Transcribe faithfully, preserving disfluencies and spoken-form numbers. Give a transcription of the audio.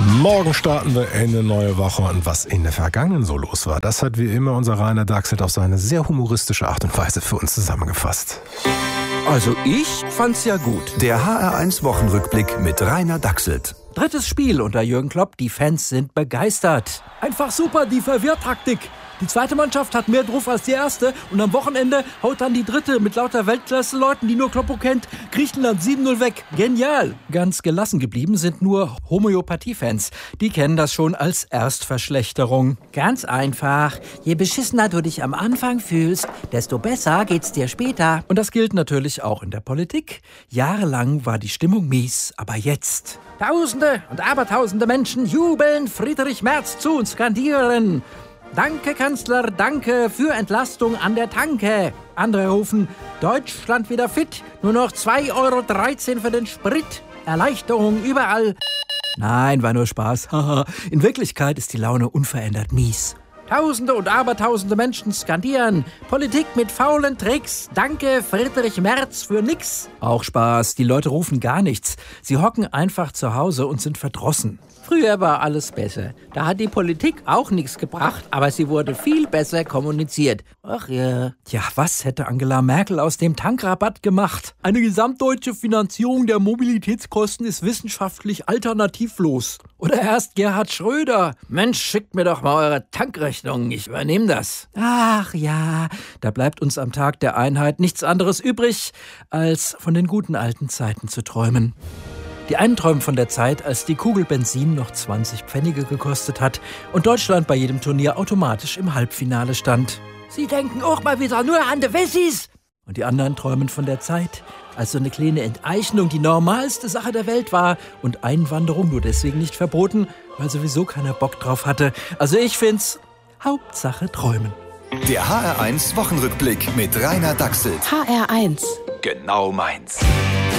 Morgen starten wir in eine neue Woche und was in der Vergangenen so los war, das hat wie immer unser Rainer Dachselt auf seine sehr humoristische Art und Weise für uns zusammengefasst. Also ich fand's ja gut. Der H R eins Wochenrückblick mit Rainer Dachselt. Drittes Spiel unter Jürgen Klopp, die Fans sind begeistert. Einfach super, die Verwirrtaktik. Die zweite Mannschaft hat mehr drauf als die erste und am Wochenende haut dann die dritte mit lauter Weltklasse-Leuten, die nur Kloppo kennt, Griechenland sieben null weg. Genial! Ganz gelassen geblieben sind nur Homöopathie-Fans. Die kennen das schon als Erstverschlechterung. Ganz einfach. Je beschissener du dich am Anfang fühlst, desto besser geht's dir später. Und das gilt natürlich auch in der Politik. Jahrelang war die Stimmung mies, aber jetzt... Tausende und abertausende Menschen jubeln Friedrich Merz zu und skandieren: Danke, Kanzler, danke für Entlastung an der Tanke. Andere rufen: Deutschland wieder fit, nur noch zwei Euro dreizehn für den Sprit. Erleichterung überall. Nein, war nur Spaß. In Wirklichkeit ist die Laune unverändert mies. Tausende und abertausende Menschen skandieren: Politik mit faulen Tricks. Danke, Friedrich Merz, für nix. Auch Spaß. Die Leute rufen gar nichts. Sie hocken einfach zu Hause und sind verdrossen. Früher war alles besser. Da hat die Politik auch nichts gebracht, aber sie wurde viel besser kommuniziert. Ach ja. Tja, was hätte Angela Merkel aus dem Tankrabatt gemacht? Eine gesamtdeutsche Finanzierung der Mobilitätskosten ist wissenschaftlich alternativlos. Oder erst Gerhard Schröder. Mensch, schickt mir doch mal eure Tankrechnung, ich übernehme das. Ach ja, da bleibt uns am Tag der Einheit nichts anderes übrig, als von den guten alten Zeiten zu träumen. Die einen träumen von der Zeit, als die Kugel Benzin noch zwanzig Pfennige gekostet hat und Deutschland bei jedem Turnier automatisch im Halbfinale stand. Sie denken auch mal wieder nur an die Wessis. Und die anderen träumen von der Zeit, als so eine kleine Enteignung die normalste Sache der Welt war und Einwanderung nur deswegen nicht verboten, weil sowieso keiner Bock drauf hatte. Also ich find's Hauptsache träumen. Der H R eins Wochenrückblick mit Rainer Dachselt. H R eins. Genau meins.